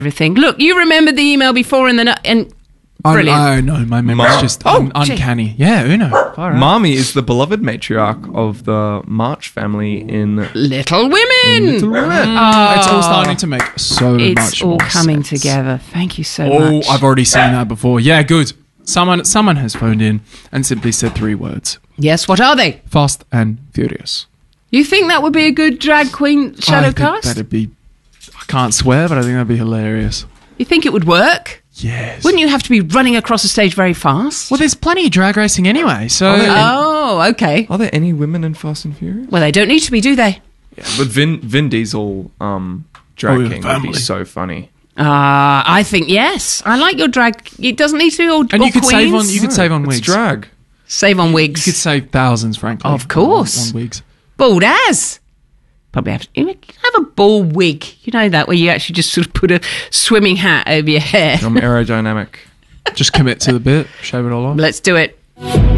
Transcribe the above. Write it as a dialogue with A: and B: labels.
A: everything. Look, you remembered the email before and brilliant.
B: Oh, no, my memory's just uncanny. Yeah, Uno. Far out.
C: Marmee is the beloved matriarch of the March family in
A: Little Women.
C: Little Women.
B: It's all starting to make so much more
A: It's all coming
B: sense.
A: together. Thank you so much.
B: Oh, I've already seen that before. Yeah, good. Someone has phoned in and simply said 3 words.
A: Yes, what are they?
B: Fast and Furious.
A: You think that would be a good drag queen shadow
B: I think
A: cast?
B: that'd be... I can't swear, but I think that'd be hilarious.
A: You think it would work?
B: Yes.
A: Wouldn't you have to be running across the stage very fast?
B: Well, there's plenty of drag racing anyway, so...
A: Oh, okay.
C: Are there any women in Fast and Furious?
A: Well, they don't need to be, do they?
C: Yeah, but Vin Diesel drag king would be so funny.
A: I think yes. I like your drag. It doesn't need to be all
B: And
A: all
B: you could
A: queens.
B: save on
C: It's
B: wigs.
C: drag.
A: Save on wigs.
B: You could save thousands, frankly.
A: Of course.
B: On wigs.
A: Bald as. Probably have a ball wig. You know that, where you actually just sort of put a swimming hat over your hair.
C: I'm aerodynamic.
B: Just commit to the bit, shave it all off.
A: Let's do it.